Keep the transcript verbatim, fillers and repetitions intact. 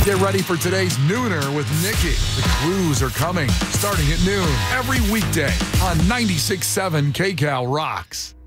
Get ready for today's Nooner with Nikki. The clues are coming starting at noon every weekday on ninety-six point seven K Cal Rocks.